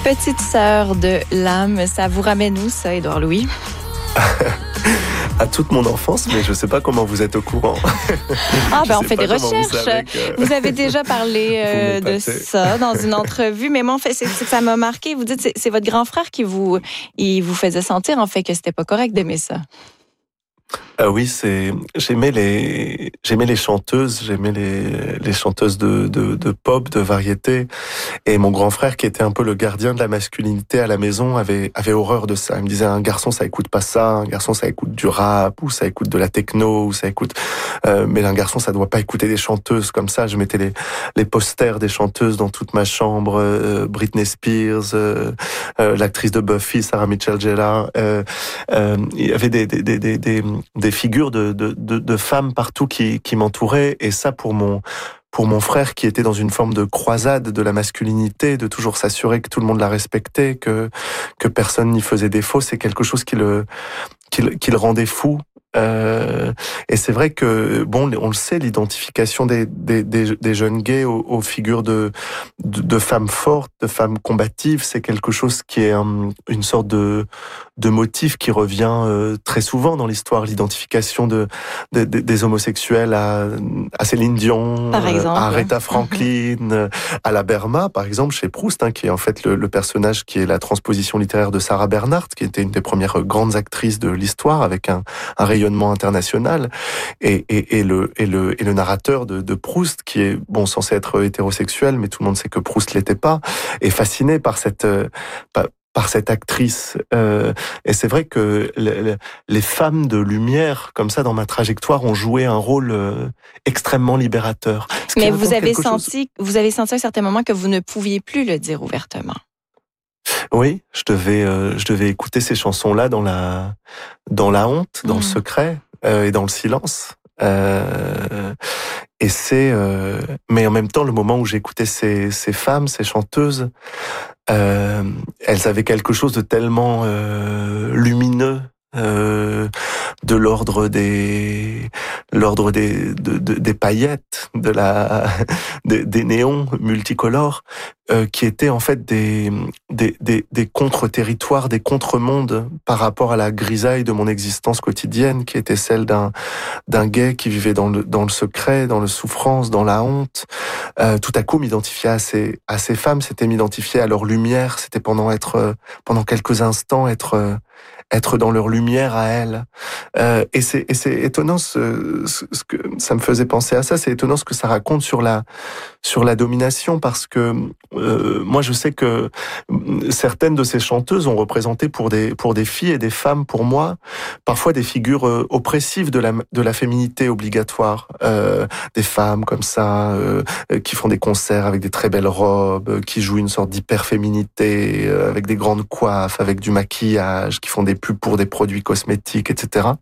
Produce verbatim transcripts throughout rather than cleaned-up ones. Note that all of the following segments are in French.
Petite sœur de l'âme, ça vous ramène où ça, Édouard Louis? À toute mon enfance, mais je ne sais pas comment vous êtes au courant. Ah ben on fait des recherches. Vous, savez que... vous avez déjà parlé euh, de ça dans une entrevue, mais moi en fait c'est, c'est, ça m'a marqué. Vous dites c'est, c'est votre grand frère qui vous, il vous faisait sentir en fait que c'était pas correct d'aimer ça. Ah oui, c'est j'aimais les j'aimais les chanteuses, j'aimais les les chanteuses de de de pop, de variété, et mon grand frère qui était un peu le gardien de la masculinité à la maison avait avait horreur de ça. Il me disait un garçon ça écoute pas ça, un garçon ça écoute du rap ou ça écoute de la techno ou ça écoute euh, mais un garçon ça doit pas écouter des chanteuses comme ça. Je mettais les les posters des chanteuses dans toute ma chambre, euh, Britney Spears, euh, euh, l'actrice de Buffy, Sarah Michelle Gellar, euh, euh, il y avait des des des des, des des figures de, de, de, de femmes partout qui, qui m'entouraient, et ça pour mon, pour mon frère qui était dans une forme de croisade de la masculinité, de toujours s'assurer que tout le monde la respectait, que, que personne n'y faisait défaut, c'est quelque chose qui le, qui le, qui le rendait fou. Euh, et c'est vrai que bon, on le sait, l'identification des des des, des jeunes gays aux, aux figures de, de de femmes fortes, de femmes combatives, c'est quelque chose qui est un, une sorte de de motif qui revient euh, très souvent dans l'histoire. L'identification de, de, de des homosexuels à à Céline Dion, par exemple, à Aretha Franklin, mm-hmm. à la Berma, par exemple, chez Proust, hein, qui est en fait le, le personnage qui est la transposition littéraire de Sarah Bernhardt, qui était une des premières grandes actrices de l'histoire, avec un un rayon international, et, et, et, le, et, le, et le narrateur de, de Proust, qui est bon censé être hétérosexuel, mais tout le monde sait que Proust l'était pas, est fasciné par cette, par, par cette actrice. Euh, et c'est vrai que les, les femmes de lumière, comme ça, dans ma trajectoire, ont joué un rôle euh, extrêmement libérateur. Mais vous avez senti, chose... vous avez senti à un certain moment que vous ne pouviez plus le dire ouvertement. Oui, je devais, euh, je devais écouter ces chansons-là dans la, dans la honte, dans mmh. le secret euh, et dans le silence. Euh, et c'est, euh, mais en même temps, le moment où j'écoutais ces, ces femmes, ces chanteuses, euh, elles avaient quelque chose de tellement euh, lumineux. Euh, de l'ordre des l'ordre des de, de, des paillettes, de la des, des néons multicolores, euh, qui étaient en fait des des des, des contre-territoires, des contre-mondes par rapport à la grisaille de mon existence quotidienne, qui était celle d'un d'un gay qui vivait dans le dans le secret, dans la souffrance, dans la honte. Euh, tout à coup, m'identifier à ces à ces femmes, c'était m'identifier à leur lumière, c'était pendant être pendant quelques instants être être dans leur lumière à elles. Euh, et c'est, et c'est étonnant ce, ce, ce que ça me faisait penser à ça. C'est étonnant ce que ça raconte sur la sur la domination, parce que euh, moi je sais que certaines de ces chanteuses ont représenté pour des pour des filles et des femmes, pour moi, parfois des figures euh, oppressives de la de la féminité obligatoire. Euh, des femmes comme ça euh, qui font des concerts avec des très belles robes, qui jouent une sorte d'hyper-féminité euh, avec des grandes coiffes, avec du maquillage, qui font des pubs pour des produits cosmétiques, et cetera.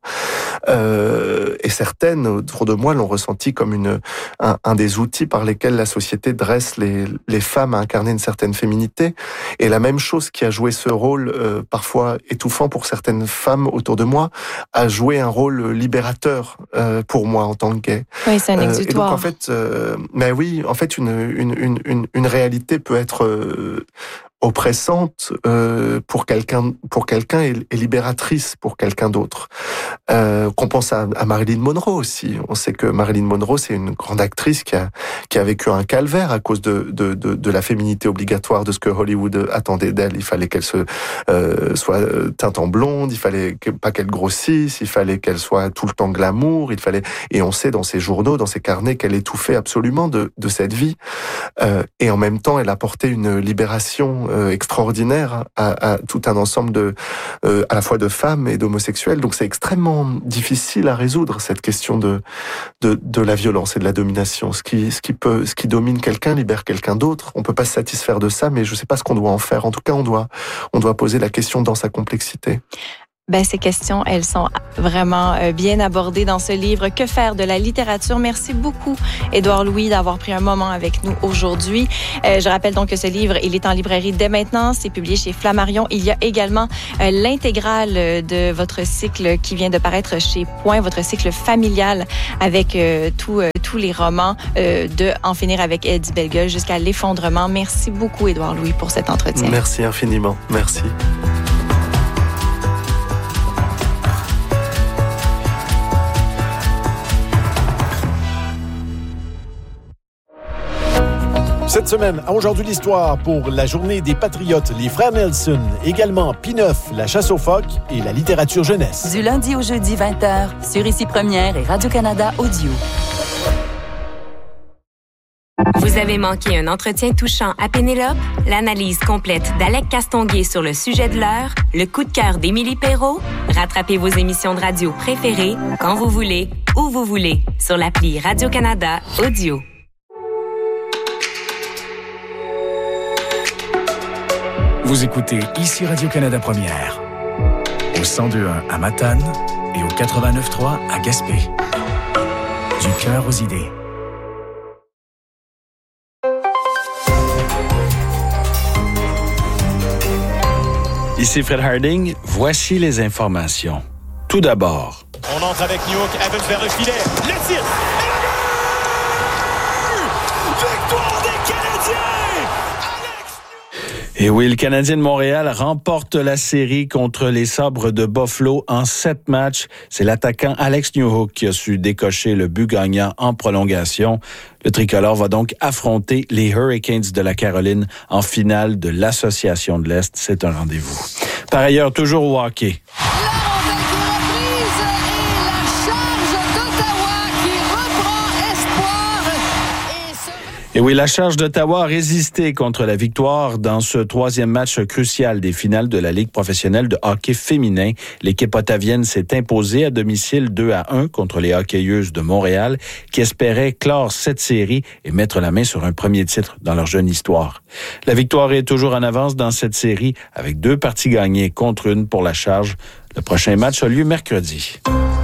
Euh, et certaines autour de moi l'ont ressenti comme une un, un des outils par lesquels la société dresse les les femmes à incarner une certaine féminité. Et la même chose qui a joué ce rôle euh, parfois étouffant pour certaines femmes autour de moi a joué un rôle libérateur euh, pour moi en tant que gay. Oui, c'est un exutoire. Euh, et donc en fait, euh, mais oui, en fait, une une une une, une réalité peut être euh, oppressante euh, pour quelqu'un pour quelqu'un et, et libératrice pour quelqu'un d'autre. Euh, qu'on pense à, à Marilyn Monroe aussi. On sait que Marilyn Monroe, c'est une grande actrice qui a qui a vécu un calvaire à cause de de de, de la féminité obligatoire, de ce que Hollywood attendait d'elle. Il fallait qu'elle se euh, soit teinte en blonde, il fallait que, pas qu'elle grossisse, il fallait qu'elle soit tout le temps glamour, il fallait, et on sait dans ses journaux, dans ses carnets, qu'elle étouffait absolument de de cette vie. Euh, et en même temps, elle apportait une libération euh, extraordinaire à, à tout un ensemble de euh, à la fois de femmes et d'homosexuels. Donc c'est extrêmement difficile à résoudre, cette question de de de la violence et de la domination. Ce qui ce qui peut ce qui domine quelqu'un libère quelqu'un d'autre. On peut pas se satisfaire de ça, mais je sais pas ce qu'on doit en faire. En tout cas, on doit on doit poser la question dans sa complexité. Ben, ces questions, elles sont vraiment euh, bien abordées dans ce livre. Que faire de la littérature? Merci beaucoup, Édouard Louis, d'avoir pris un moment avec nous aujourd'hui. Euh, je rappelle donc que ce livre, il est en librairie dès maintenant. C'est publié chez Flammarion. Il y a également euh, l'intégrale de votre cycle qui vient de paraître chez Point, votre cycle familial avec euh, tout, euh, tous les romans euh, de En finir avec Eddie Bellegueule jusqu'à l'effondrement. Merci beaucoup, Édouard Louis, pour cet entretien. Merci infiniment. Merci. Cette semaine, à Aujourd'hui l'Histoire, pour la journée des Patriotes, les frères Nelson, également Pie neuf, la chasse aux phoques et la littérature jeunesse. Du lundi au jeudi vingt heures, sur Ici Première et Radio-Canada Audio. Vous avez manqué un entretien touchant à Pénélope? L'analyse complète d'Alec Castonguay sur le sujet de l'heure? Le coup de cœur d'Émilie Perrault? Rattrapez vos émissions de radio préférées quand vous voulez, où vous voulez, sur l'appli Radio-Canada Audio. Vous écoutez Ici Radio-Canada Première, au cent deux point un à Matane et au quatre-vingt-neuf point trois à Gaspé. Du cœur aux idées. Ici Fred Harding, voici les informations. Tout d'abord. On entre avec New York, Evans vers le filet, le tir, et le but! Victoire des Canadiens! Et oui, le Canadien de Montréal remporte la série contre les Sabres de Buffalo en sept matchs. C'est l'attaquant Alex Newhook qui a su décocher le but gagnant en prolongation. Le tricolore va donc affronter les Hurricanes de la Caroline en finale de l'Association de l'Est. C'est un rendez-vous. Par ailleurs, toujours au hockey. Et oui, la Charge d'Ottawa a résisté contre la victoire dans ce troisième match crucial des finales de la Ligue professionnelle de hockey féminin. L'équipe ottavienne s'est imposée à domicile deux à un contre les hockeyeuses de Montréal qui espéraient clore cette série et mettre la main sur un premier titre dans leur jeune histoire. La victoire est toujours en avance dans cette série avec deux parties gagnées contre une pour la Charge. Le prochain match a lieu mercredi.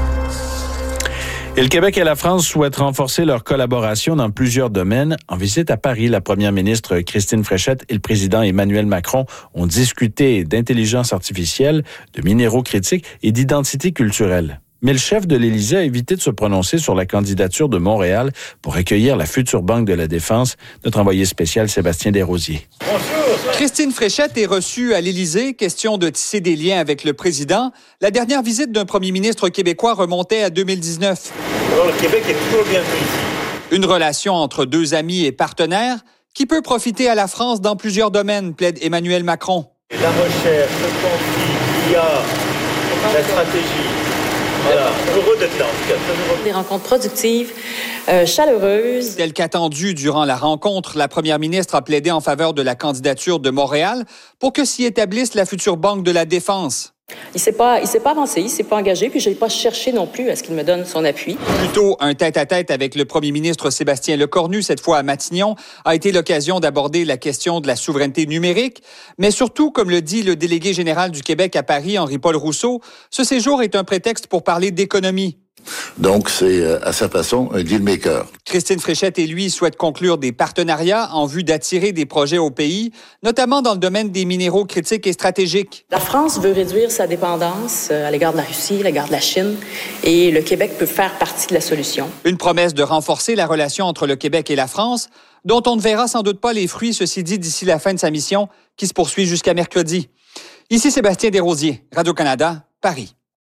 Et le Québec et la France souhaitent renforcer leur collaboration dans plusieurs domaines. En visite à Paris, la première ministre Christine Fréchette et le président Emmanuel Macron ont discuté d'intelligence artificielle, de minéraux critiques et d'identité culturelle. Mais le chef de l'Élysée a évité de se prononcer sur la candidature de Montréal pour accueillir la future Banque de la Défense. Notre envoyé spécial Sébastien Desrosiers. Christine Fréchette est reçue à l'Élysée, question de tisser des liens avec le président. La dernière visite d'un premier ministre québécois remontait à deux mille dix-neuf. Alors, le Québec est toujours bienvenu ici. Une relation entre deux amis et partenaires qui peut profiter à la France dans plusieurs domaines, plaide Emmanuel Macron. La recherche, le conflit, l'I A, la stratégie. Voilà, heureux d'être là, en tout cas. Des rencontres productives, euh, chaleureuses. Tel qu'attendu durant la rencontre, la première ministre a plaidé en faveur de la candidature de Montréal pour que s'y établisse la future Banque de la Défense. Il s'est pas, il s'est pas avancé, il s'est pas engagé, puis je n'ai pas cherché non plus à ce qu'il me donne son appui. Plutôt un tête-à-tête avec le premier ministre Sébastien Lecornu, cette fois à Matignon, a été l'occasion d'aborder la question de la souveraineté numérique. Mais surtout, comme le dit le délégué général du Québec à Paris, Henri-Paul Rousseau, ce séjour est un prétexte pour parler d'économie. Donc, c'est à sa façon un deal maker. Christine Fréchette et lui souhaitent conclure des partenariats en vue d'attirer des projets au pays, notamment dans le domaine des minéraux critiques et stratégiques. La France veut réduire sa dépendance à l'égard de la Russie, à l'égard de la Chine, et le Québec peut faire partie de la solution. Une promesse de renforcer la relation entre le Québec et la France, dont on ne verra sans doute pas les fruits, ceci dit, d'ici la fin de sa mission, qui se poursuit jusqu'à mercredi. Ici Sébastien Desrosiers, Radio-Canada, Paris.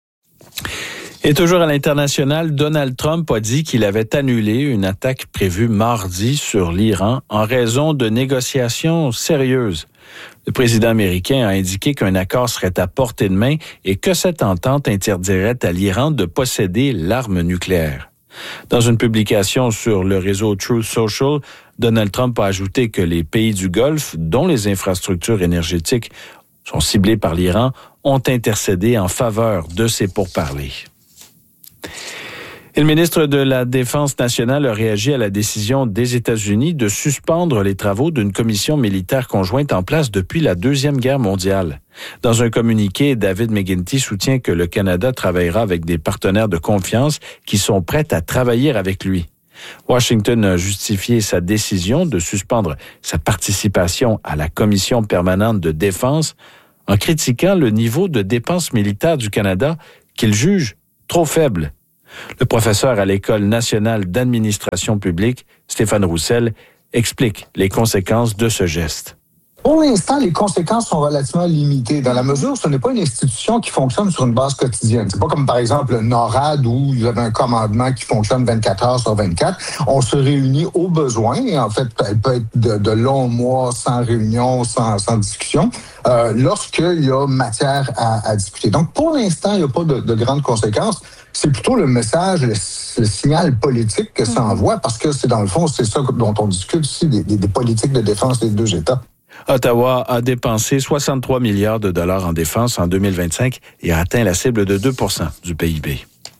Et toujours à l'international, Donald Trump a dit qu'il avait annulé une attaque prévue mardi sur l'Iran en raison de négociations sérieuses. Le président américain a indiqué qu'un accord serait à portée de main et que cette entente interdirait à l'Iran de posséder l'arme nucléaire. Dans une publication sur le réseau Truth Social, Donald Trump a ajouté que les pays du Golfe, dont les infrastructures énergétiques sont ciblées par l'Iran, ont intercédé en faveur de ces pourparlers. Et le ministre de la Défense nationale a réagi à la décision des États-Unis de suspendre les travaux d'une commission militaire conjointe en place depuis la Deuxième Guerre mondiale. Dans un communiqué, David McGuinty soutient que le Canada travaillera avec des partenaires de confiance qui sont prêts à travailler avec lui. Washington a justifié sa décision de suspendre sa participation à la Commission permanente de défense en critiquant le niveau de dépenses militaires du Canada qu'il juge trop faible. Le professeur à l'École nationale d'administration publique, Stéphane Roussel, explique les conséquences de ce geste. Pour l'instant, les conséquences sont relativement limitées dans la mesure où ce n'est pas une institution qui fonctionne sur une base quotidienne. C'est pas comme, par exemple, le NORAD où il y avait un commandement qui fonctionne vingt-quatre heures sur vingt-quatre. On se réunit au besoin et en fait, elle peut être de, de longs mois sans réunion, sans, sans discussion, euh, lorsqu'il y a matière à, à discuter. Donc, pour l'instant, il n'y a pas de, de grandes conséquences. C'est plutôt le message, le, le signal politique que ça envoie parce que c'est dans le fond, c'est ça dont on discute ici, des, des, des politiques de défense des deux États. Ottawa a dépensé soixante-trois milliards de dollars en défense en deux mille vingt-cinq et a atteint la cible de deux pour cent du P I B.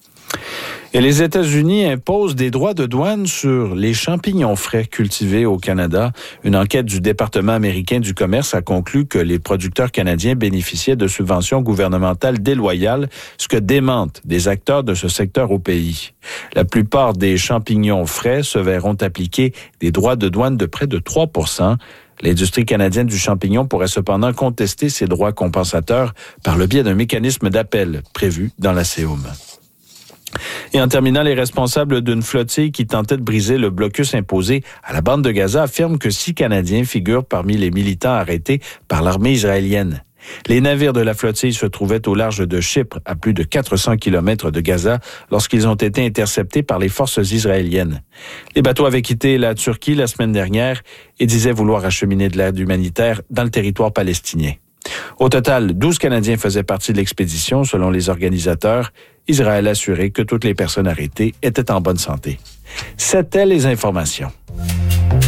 Et les États-Unis imposent des droits de douane sur les champignons frais cultivés au Canada. Une enquête du département américain du commerce a conclu que les producteurs canadiens bénéficiaient de subventions gouvernementales déloyales, ce que démentent des acteurs de ce secteur au pays. La plupart des champignons frais se verront appliquer des droits de douane de près de trois pour cent. L'industrie canadienne du champignon pourrait cependant contester ces droits compensateurs par le biais d'un mécanisme d'appel prévu dans la C O M. Et en terminant, les responsables d'une flottille qui tentait de briser le blocus imposé à la bande de Gaza affirment que six Canadiens figurent parmi les militants arrêtés par l'armée israélienne. Les navires de la flottille se trouvaient au large de Chypre, à plus de quatre cents kilomètres de Gaza, lorsqu'ils ont été interceptés par les forces israéliennes. Les bateaux avaient quitté la Turquie la semaine dernière et disaient vouloir acheminer de l'aide humanitaire dans le territoire palestinien. Au total, douze Canadiens faisaient partie de l'expédition, selon les organisateurs. Israël a assuré que toutes les personnes arrêtées étaient en bonne santé. C'étaient les informations.